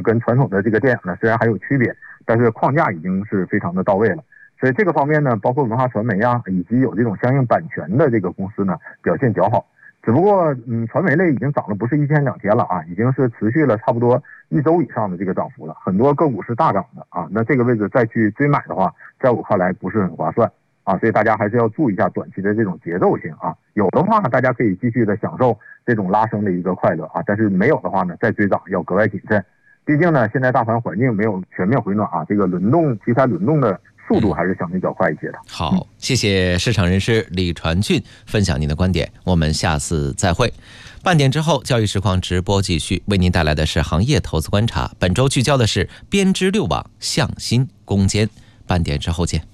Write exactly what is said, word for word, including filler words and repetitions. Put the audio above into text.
就跟传统的这个电影呢虽然还有区别，但是框架已经是非常的到位了。所以这个方面呢，包括文化传媒啊，以及有这种相应版权的这个公司呢，表现较好。只不过，嗯，传媒类已经涨了不是一天两天了啊，已经是持续了差不多一周以上的这个涨幅了，很多个股是大涨的啊。那这个位置再去追买的话，在我看来不是很划算啊，所以大家还是要注意一下短期的这种节奏性啊。有的话，大家可以继续的享受这种拉升的一个快乐啊，但是没有的话呢，再追涨要格外谨慎。毕竟呢，现在大盘环境没有全面回暖啊，这个轮动题材轮动的速度还是相对较快一些的。 好，谢谢市场人士李传俊分享您的观点，我们下次再会。半点之后，交易实况直播继续，为您带来的是行业投资观察。本周聚焦的是编织六网向心攻坚。半点之后见。